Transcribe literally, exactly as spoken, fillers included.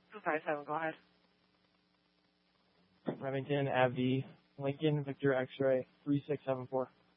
two five seven, go ahead. Remington, A V D, Lincoln, Victor, X-ray, three six seven four.